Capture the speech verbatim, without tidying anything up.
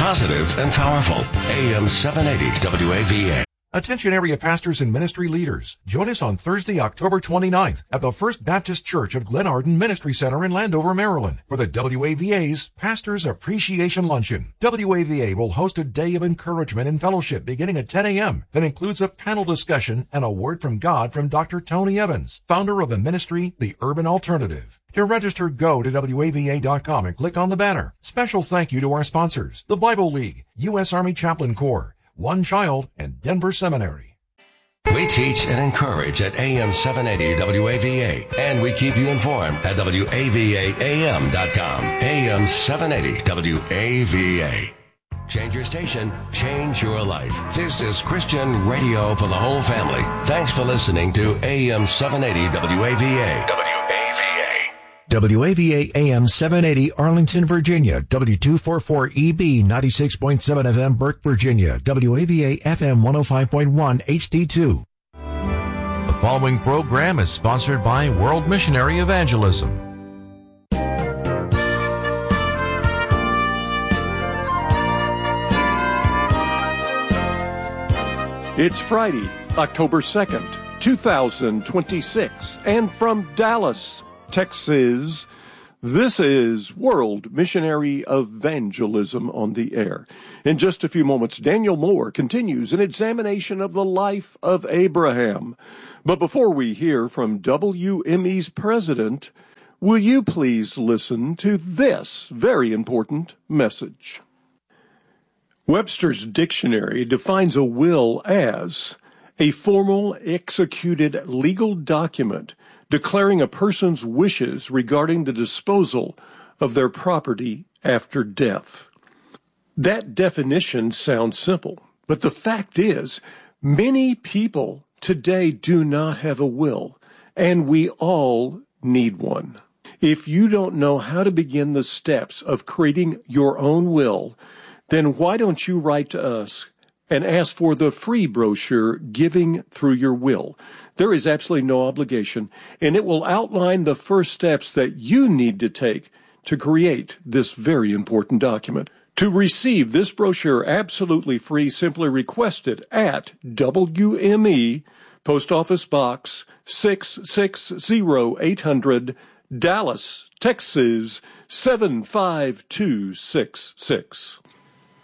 positive and powerful. A M seven eighty W A V A. Attention area pastors and ministry leaders. Join us on Thursday, October twenty-ninth at the First Baptist Church of Glen Arden Ministry Center in Landover, Maryland for the W A V A's Pastors Appreciation Luncheon. W A V A will host a day of encouragement and fellowship beginning at ten a.m. that includes a panel discussion and a word from God from Doctor Tony Evans, founder of the ministry, The Urban Alternative. To register, go to W A V A dot com and click on the banner. Special thank you to our sponsors, the Bible League, U S Army Chaplain Corps, One Child, and Denver Seminary. We teach and encourage at A M seven eighty W A V A, and we keep you informed at W A V A A M dot com. A M seven eighty W A V A. Change your station, change your life. This is Christian radio for the whole family. Thanks for listening to A M seven eighty W A V A. W A V A A M seven eighty Arlington, Virginia. W two forty-four E B ninety-six point seven F M Burke, Virginia. W A V A F M one oh five point one H D two. The following program is sponsored by World Missionary Evangelism. It's Friday, October second, two thousand twenty-six, and from Dallas, Texas, this is World Missionary Evangelism on the air. In just a few moments, Daniel Moore continues an examination of the life of Abraham. But before we hear from W M E's president, will you please listen to this very important message? Webster's Dictionary defines a will as a formal, executed legal document declaring a person's wishes regarding the disposal of their property after death. That definition sounds simple, but the fact is, many people today do not have a will, and we all need one. If you don't know how to begin the steps of creating your own will, then why don't you write to us and ask for the free brochure, Giving Through Your Will. There is absolutely no obligation, and it will outline the first steps that you need to take to create this very important document. To receive this brochure absolutely free, simply request it at W M E, Post Office Box six six zero eight hundred, Dallas, Texas seven five two six six.